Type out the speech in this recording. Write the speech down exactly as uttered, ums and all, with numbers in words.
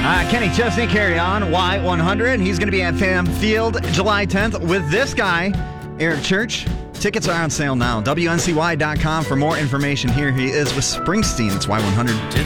Uh, Kenny Chesney, Carry On, Y one hundred. He's going to be at Fam Field July tenth with this guy, Eric Church. Tickets are on sale now. W N C Y dot com for more information. Here he is with Springsteen. It's Y one hundred.